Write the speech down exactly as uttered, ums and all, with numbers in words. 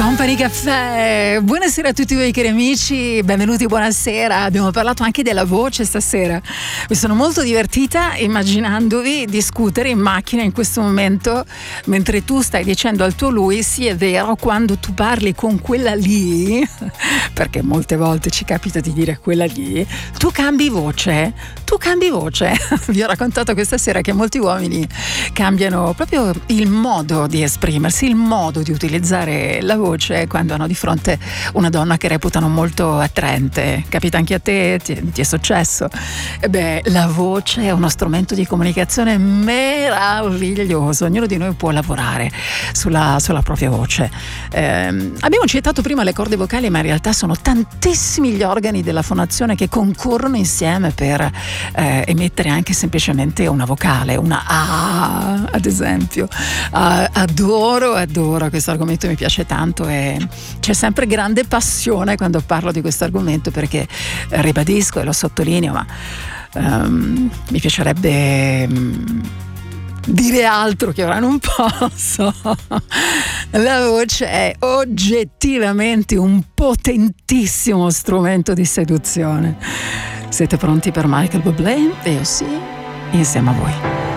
Company Caffè, buonasera a tutti voi cari amici, benvenuti, buonasera. Abbiamo parlato anche della voce stasera. Mi sono molto divertita immaginandovi discutere in macchina in questo momento, mentre tu stai dicendo al tuo lui: sì, è vero, quando tu parli con quella lì, perché molte volte ci capita di dire quella lì, tu cambi voce, tu cambi voce. Vi ho raccontato questa sera che molti uomini cambiano proprio il modo di esprimersi, il modo di utilizzare la voce quando hanno di fronte una donna che reputano molto attraente. Capita anche a te? Ti, ti è successo? E beh, la voce è uno strumento di comunicazione meraviglioso. Ognuno di noi può lavorare sulla, sulla propria voce. Eh, abbiamo citato prima le corde vocali, ma in realtà sono tantissimi gli organi della fonazione che concorrono insieme per eh, emettere anche semplicemente una vocale, una A, ad esempio. Uh, adoro, adoro questo argomento, mi piace tanto. E c'è sempre grande passione quando parlo di questo argomento, perché eh, ribadisco e lo sottolineo, ma um, mi piacerebbe um, dire altro che ora non posso. La voce è oggettivamente un potentissimo strumento di seduzione. Siete pronti per Michael Bublé? Io sì, insieme a voi.